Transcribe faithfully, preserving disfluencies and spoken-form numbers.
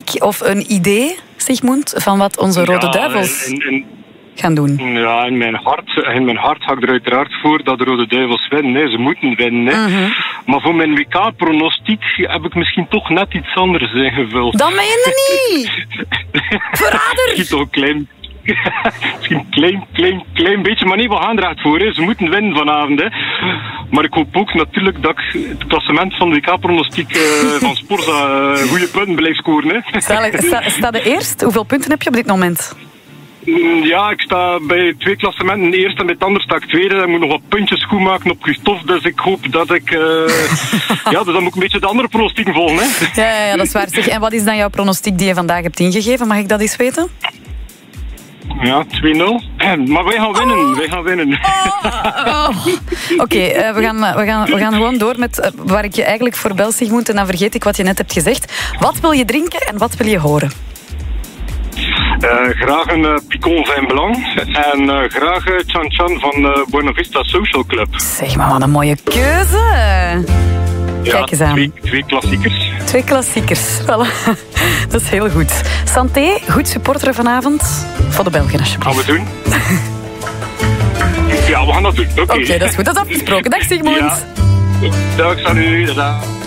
tactiek of een idee, Sigmund, van wat onze Rode ja, Duivels in, in, gaan doen? Ja, in mijn hart, in mijn hart ga ik er uiteraard voor dat de Rode Duivels winnen. Hè. Ze moeten winnen. Hè. Mm-hmm. Maar voor mijn W K-pronostiek heb ik misschien toch net iets anders ingevuld. Dat meen je niet! Verrader! Misschien toch een klein... Misschien een klein, klein, klein beetje, maar nee, we gaan er echt voor. Hè. Ze moeten winnen vanavond. Hè. Maar ik hoop ook natuurlijk dat ik het klassement van de W K-pronostiek uh, van Sporza uh, goede punten blijf scoren. Hè. Sta, sta, sta de eerst? Hoeveel punten heb je op dit moment? Ja, ik sta bij twee klassementen eerst en bij het andere sta ik tweede. Ik moet nog wat puntjes goed maken op Christophe, dus ik hoop dat ik... Uh... ja, dus dan moet ik een beetje de andere pronostieken volgen. Hè. Ja, ja, ja, dat is waar. Zeg, en wat is dan jouw pronostiek die je vandaag hebt ingegeven? Mag ik dat eens weten? Ja, twee nul. Maar wij gaan winnen. Oh. Wij gaan winnen. Oh. Oh. Oké, okay, uh, we, gaan, we, gaan, we gaan gewoon door met uh, waar ik je eigenlijk voor bel, Sigmund. En dan vergeet ik wat je net hebt gezegd. Wat wil je drinken en wat wil je horen? Uh, graag een uh, Picon Vin Blanc. En uh, graag uh, Chan Chan van uh, Buena Vista Social Club. Zeg maar, wat een mooie keuze. Ja, kijk eens aan. Twee, twee klassiekers. Twee klassiekers, voilà. Dat is heel goed. Santé, goed supporteren vanavond. Voor de Belgen, alsjeblieft. Gaan we doen. Ja, we gaan dat doen. Oké, okay. Okay, dat is goed. Dat is afgesproken. Dag, Sigmund. Ja. Dag, salut. Dag.